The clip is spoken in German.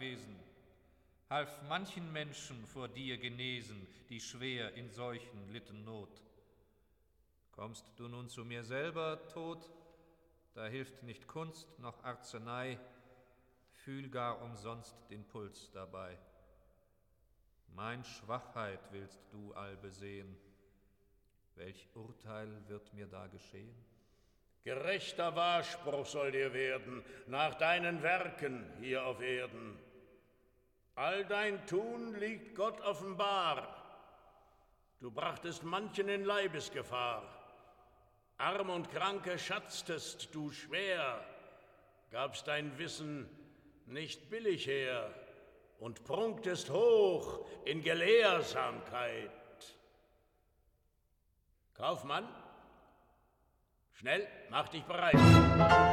gewesen, half manchen Menschen vor dir genesen, die schwer in Seuchen litten Not. Kommst du nun zu mir selber, Tod, da hilft nicht Kunst noch Arznei, fühl gar umsonst den Puls dabei. Mein Schwachheit willst du allbesehen, welch Urteil wird mir da geschehen? Gerechter Wahrspruch soll dir werden, nach deinen Werken hier auf Erden. All dein Tun liegt Gott offenbar. Du brachtest manchen in Leibesgefahr. Arm und Kranke schatztest du schwer, gabst dein Wissen nicht billig her und prunktest hoch in Gelehrsamkeit. Kaufmann, schnell, mach dich bereit.